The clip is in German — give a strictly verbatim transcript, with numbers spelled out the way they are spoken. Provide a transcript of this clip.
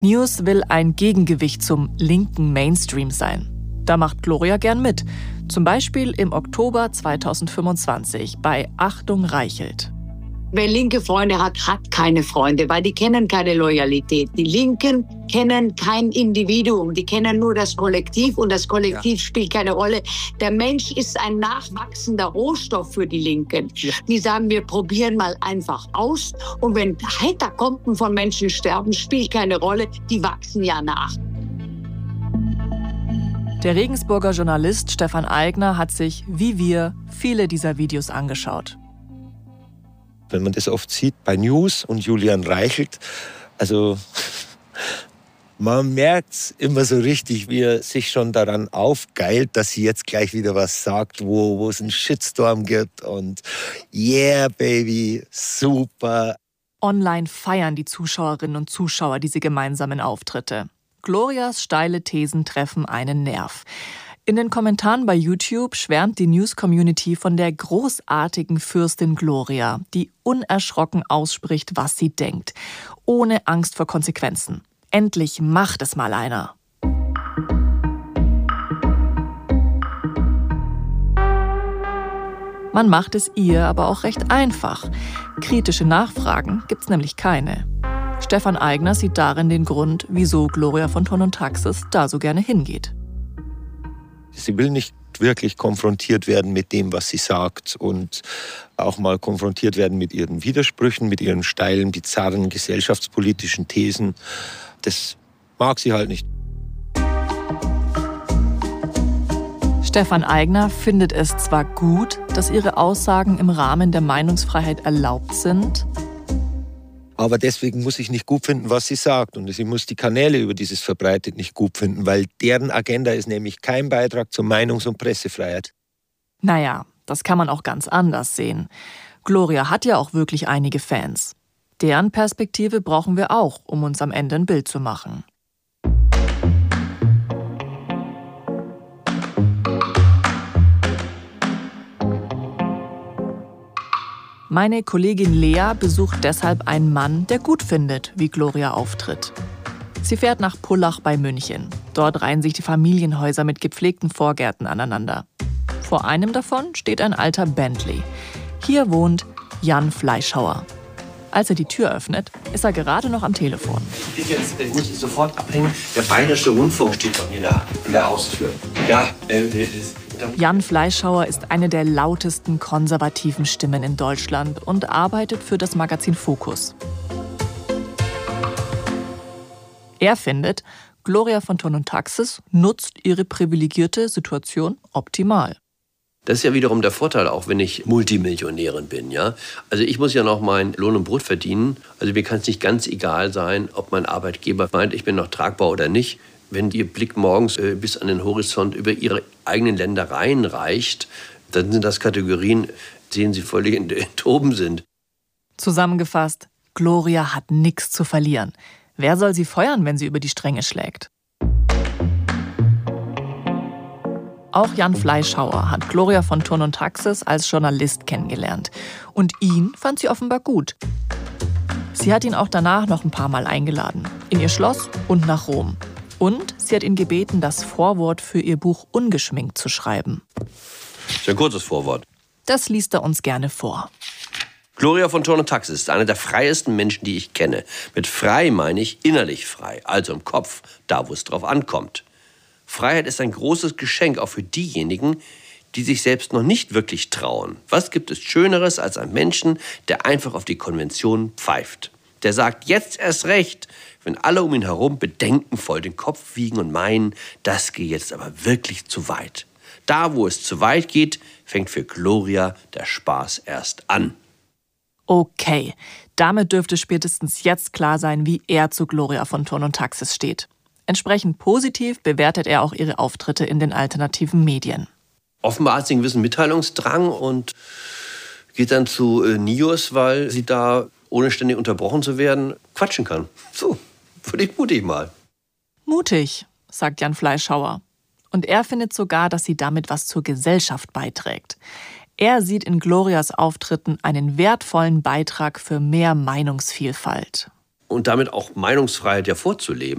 News will ein Gegengewicht zum linken Mainstream sein. Da macht Gloria gern mit. Zum Beispiel im Oktober zweitausendfünfundzwanzig bei Achtung Reichelt. Wer linke Freunde hat, hat keine Freunde, weil die kennen keine Loyalität. Die Linken kennen kein Individuum, die kennen nur das Kollektiv und das Kollektiv ja. spielt keine Rolle. Der Mensch ist ein nachwachsender Rohstoff für die Linken. Ja. Die sagen, wir probieren mal einfach aus und wenn Heiterkompen von Menschen sterben, spielt keine Rolle, die wachsen ja nach. Der Regensburger Journalist Stefan Aigner hat sich, wie wir, viele dieser Videos angeschaut. Wenn man das oft sieht bei News und Julian Reichelt, also man merkt immer so richtig, wie er sich schon daran aufgeilt, dass sie jetzt gleich wieder was sagt, wo, wo es einen Shitstorm gibt und yeah, baby, super. Online feiern die Zuschauerinnen und Zuschauer diese gemeinsamen Auftritte. Glorias steile Thesen treffen einen Nerv. In den Kommentaren bei YouTube schwärmt die News-Community von der großartigen Fürstin Gloria, die unerschrocken ausspricht, was sie denkt, ohne Angst vor Konsequenzen. Endlich macht es mal einer. Man macht es ihr aber auch recht einfach. Kritische Nachfragen gibt's nämlich keine. Stefan Aigner sieht darin den Grund, wieso Gloria von Thurn und Taxis da so gerne hingeht. Sie will nicht wirklich konfrontiert werden mit dem, was sie sagt und auch mal konfrontiert werden mit ihren Widersprüchen, mit ihren steilen, bizarren gesellschaftspolitischen Thesen. Das mag sie halt nicht. Stefan Aigner findet es zwar gut, dass ihre Aussagen im Rahmen der Meinungsfreiheit erlaubt sind, aber deswegen muss ich nicht gut finden, was sie sagt. Und sie muss die Kanäle, über die sie es verbreitet, nicht gut finden, weil deren Agenda ist nämlich kein Beitrag zur Meinungs- und Pressefreiheit. Naja, das kann man auch ganz anders sehen. Gloria hat ja auch wirklich einige Fans. Deren Perspektive brauchen wir auch, um uns am Ende ein Bild zu machen. Meine Kollegin Lea besucht deshalb einen Mann, der gut findet, wie Gloria auftritt. Sie fährt nach Pullach bei München. Dort reihen sich die Familienhäuser mit gepflegten Vorgärten aneinander. Vor einem davon steht ein alter Bentley. Hier wohnt Jan Fleischhauer. Als er die Tür öffnet, ist er gerade noch am Telefon. Ich jetzt, äh, muss ich sofort abhängen. Der Bayerische Rundfunk steht bei mir da in der Haustür. Ja, äh, das Jan Fleischhauer ist eine der lautesten konservativen Stimmen in Deutschland und arbeitet für das Magazin Focus. Er findet, Gloria von Thurn und Taxis nutzt ihre privilegierte Situation optimal. Das ist ja wiederum der Vorteil, auch wenn ich Multimillionärin bin. Ja? Also ich muss ja noch mein Lohn und Brot verdienen. Also mir kann es nicht ganz egal sein, ob mein Arbeitgeber meint, ich bin noch tragbar oder nicht. Wenn Ihr Blick morgens äh, bis an den Horizont über Ihre eigenen Ländereien reicht, dann sind das Kategorien, denen Sie völlig in den Toben sind. Zusammengefasst, Gloria hat nichts zu verlieren. Wer soll sie feuern, wenn sie über die Stränge schlägt? Auch Jan Fleischhauer hat Gloria von Thurn und Taxis als Journalist kennengelernt. Und ihn fand sie offenbar gut. Sie hat ihn auch danach noch ein paar Mal eingeladen. In ihr Schloss und nach Rom. Und sie hat ihn gebeten, das Vorwort für ihr Buch Ungeschminkt zu schreiben. Das ist ein kurzes Vorwort. Das liest er uns gerne vor. Gloria von Thurn und Taxis ist eine der freiesten Menschen, die ich kenne. Mit frei meine ich innerlich frei, also im Kopf, da wo es drauf ankommt. Freiheit ist ein großes Geschenk, auch für diejenigen, die sich selbst noch nicht wirklich trauen. Was gibt es Schöneres als einen Menschen, der einfach auf die Konvention pfeift? Der sagt, jetzt erst recht, wenn alle um ihn herum bedenkenvoll den Kopf wiegen und meinen, das geht jetzt aber wirklich zu weit. Da, wo es zu weit geht, fängt für Gloria der Spaß erst an. Okay, damit dürfte spätestens jetzt klar sein, wie er zu Gloria von Thurn und Taxis steht. Entsprechend positiv bewertet er auch ihre Auftritte in den alternativen Medien. Offenbar hat sie einen gewissen Mitteilungsdrang und geht dann zu äh, Nios, weil sie da, ohne ständig unterbrochen zu werden, quatschen kann. So, würde ich mutig mal. Mutig, sagt Jan Fleischhauer. Und er findet sogar, dass sie damit was zur Gesellschaft beiträgt. Er sieht in Glorias Auftritten einen wertvollen Beitrag für mehr Meinungsvielfalt. und damit auch Meinungsfreiheit ja vorzuleben.